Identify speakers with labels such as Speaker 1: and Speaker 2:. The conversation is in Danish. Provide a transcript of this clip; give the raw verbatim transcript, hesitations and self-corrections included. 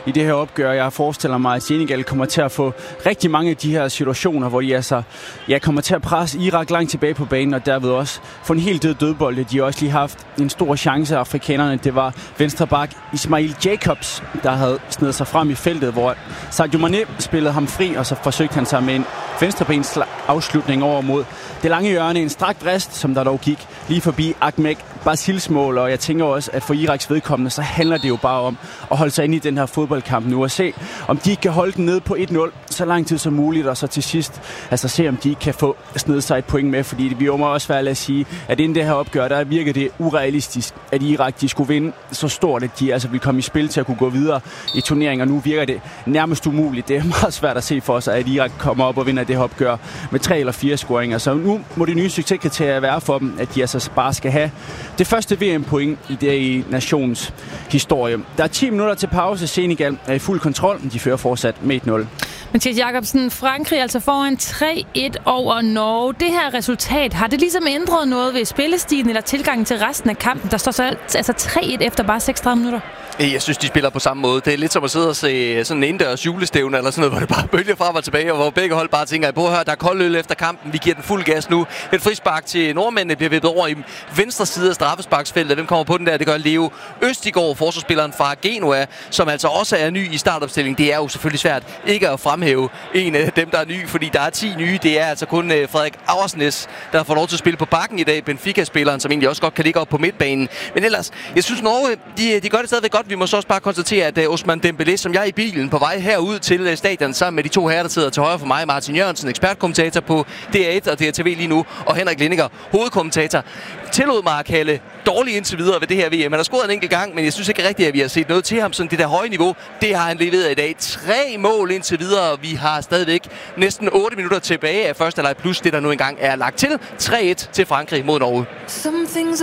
Speaker 1: i det her opgør. Jeg forestiller mig, at Senegal kommer til at få rigtig mange af de her situationer, hvor de altså ja, kommer til at presse Irak langt tilbage på banen, og derved også få en helt død dødbold. De har også lige haft en stor chance af afrikanerne. Det var venstre bak Ismail Jacobs, der havde snedet sig frem i feltet, hvor Sadio Mané spillede ham fri, og så forsøgte han sig med en venstrebens afslutning over mod det lange hjørne. En strak brist, som der dog gik lige forbi Ahmed Basils mål, og jeg tænker også, at for Iraks vedkommende, så handler det jo bare om at holde sig inde i den her fodboldkamp nu og se, om de kan holde den nede på et nul så lang tid som muligt, og så til sidst altså se, om de kan få snedet sig et point med, fordi vi må også være at sige, at inden det her opgør, der virker det urealistisk, at Irak de skulle vinde så stort, at de altså vil komme i spil til at kunne gå videre i turneringer. Nu virker det nærmest umuligt. Det er meget svært at se for sig, at Irak kommer op og vinder det her opgør med tre eller fire scoringer. Så nu må det nye succeskriterier være for dem, at de altså bare skal have det første V M-point i det i nationens historie. Der er ti minutter til pause. Senegal er i fuld kontrol. De fører fortsat med et nul.
Speaker 2: Mathias Jacobsen, Frankrig altså foran tre et over Norge. Det her resultat, har det ligesom ændret noget ved spillestilen eller tilgangen til resten af kampen? Der står så altså tre et efter bare seksogtredive minutter.
Speaker 3: Jeg synes, de spiller på samme måde. Det er lidt som at sidde og se sådan en indendørs julestævne eller sådan noget, hvor det bare bølger frem og tilbage, og hvor begge hold bare tænker, prøv at høre, der er kold øl efter kampen, vi giver den fuld gas nu. Et frispark til nordmændene bliver vippet over i venstre side af straffesparksfeltet. Hvem kommer på den der? Det gør Leo Østigård, forsvarsspilleren fra Genoa, som altså også er ny i startopstillingen. Det er jo selvfølgelig svært ikke at fremhæve en af dem, der er ny, fordi der er ti nye. Det er altså kun Frederik Auersnes, der får lov til at spille på bakken i dag. Benfica-spilleren, som egentlig også godt kan ligge op på midtbanen. Men ellers, jeg synes Norge, de, de gør det stadigvæk godt. Vi må så også bare konstatere, at Ousmane Dembélé, som jeg er i bilen på vej herud til stadion sammen med de to herrer, der sidder til højre for mig, Martin Jørgensen, ekspertkommentator på D R et og D R T V lige nu, og Henrik Lindinger, hovedkommentator, tillod mig at kalde dårligt indtil videre ved det her V M. Han har scoret en enkelt gang, men jeg synes ikke rigtigt, at vi har set noget til ham. Sådan det der høje niveau, det har han leveret i dag. Tre mål indtil videre. Vi har stadigvæk næsten otte minutter tilbage af første halvleg plus det, der nu engang er lagt til. tre et til Frankrig mod Norge.